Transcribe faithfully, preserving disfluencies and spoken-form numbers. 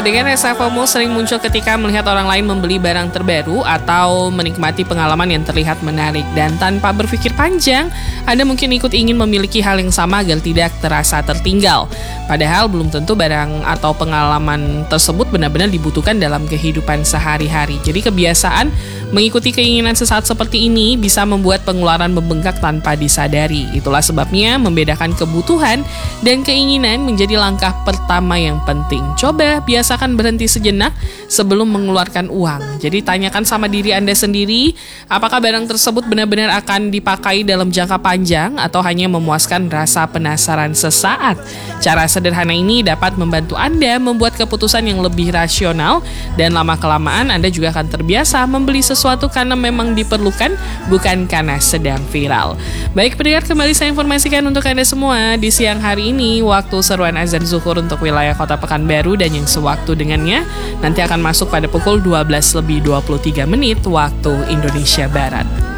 pendengar, rasa FOMO sering muncul ketika melihat orang lain membeli barang terbaru atau menikmati pengalaman yang terlihat menarik. Dan tanpa berpikir panjang, Anda mungkin ikut ingin memiliki hal yang sama agar tidak terasa tertinggal. Padahal belum tentu barang atau pengalaman tersebut benar-benar dibutuhkan dalam kehidupan sehari-hari. Jadi kebiasaan mengikuti keinginan sesaat seperti ini bisa membuat pengeluaran membengkak tanpa disadari. Itulah sebabnya membedakan kebutuhan dan keinginan menjadi langkah pertama yang penting. Coba biasakan berhenti sejenak sebelum mengeluarkan uang. Jadi tanyakan sama diri Anda sendiri, apakah barang tersebut benar-benar akan dipakai dalam jangka panjang atau hanya memuaskan rasa penasaran sesaat. Cara sederhana ini dapat membantu Anda membuat keputusan yang lebih rasional, dan lama-kelamaan Anda juga akan terbiasa membeli sesuatu karena memang diperlukan, bukan karena sedang viral. Baik pendengar, kembali saya informasikan untuk Anda semua di siang hari ini, waktu seruan azan zuhur untuk wilayah Kota Pekanbaru dan yang sewaktu dengannya nanti akan masuk pada pukul dua belas lebih dua puluh tiga menit waktu Indonesia Barat.